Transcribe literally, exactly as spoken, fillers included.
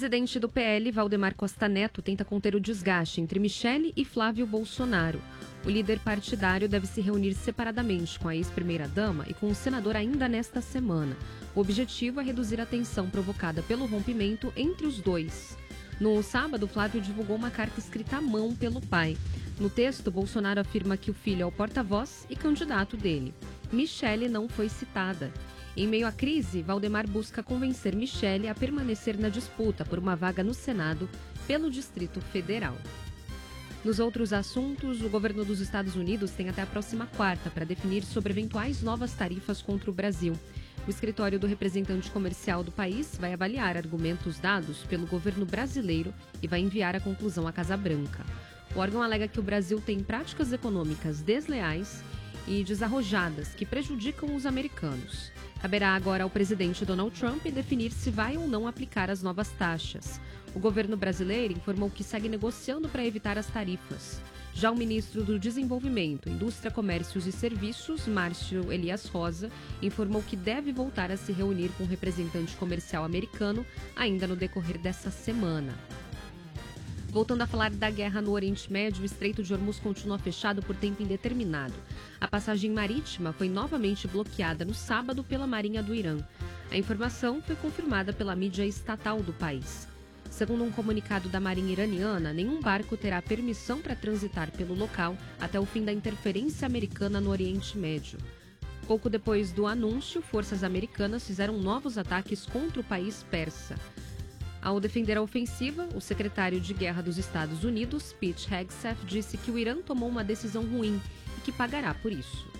presidente do P L, Valdemar Costa Neto, tenta conter o desgaste entre Michele e Flávio Bolsonaro. O líder partidário deve se reunir separadamente com a ex-primeira-dama e com o senador ainda nesta semana. O objetivo é reduzir a tensão provocada pelo rompimento entre os dois. No sábado, Flávio divulgou uma carta escrita à mão pelo pai. No texto, Bolsonaro afirma que o filho é o porta-voz e candidato dele. Michele não foi citada. Em meio à crise, Valdemar busca convencer Michele a permanecer na disputa por uma vaga no Senado pelo Distrito Federal. Nos outros assuntos, o governo dos Estados Unidos tem até a próxima quarta para definir sobre eventuais novas tarifas contra o Brasil. O escritório do representante comercial do país vai avaliar argumentos dados pelo governo brasileiro e vai enviar a conclusão à Casa Branca. O órgão alega que o Brasil tem práticas econômicas desleais e desarrojadas que prejudicam os americanos. Caberá agora ao presidente Donald Trump definir se vai ou não aplicar as novas taxas. O governo brasileiro informou que segue negociando para evitar as tarifas. Já o ministro do Desenvolvimento, Indústria, Comércios e Serviços, Márcio Elias Rosa, informou que deve voltar a se reunir com o representante comercial americano ainda no decorrer dessa semana. Voltando a falar da guerra no Oriente Médio, o Estreito de Hormuz continua fechado por tempo indeterminado. A passagem marítima foi novamente bloqueada no sábado pela Marinha do Irã. A informação foi confirmada pela mídia estatal do país. Segundo um comunicado da Marinha iraniana, nenhum barco terá permissão para transitar pelo local até o fim da interferência americana no Oriente Médio. Pouco depois do anúncio, forças americanas fizeram novos ataques contra o país persa. Ao defender a ofensiva, o secretário de Guerra dos Estados Unidos, Pete Hegseth, disse que o Irã tomou uma decisão ruim e que pagará por isso.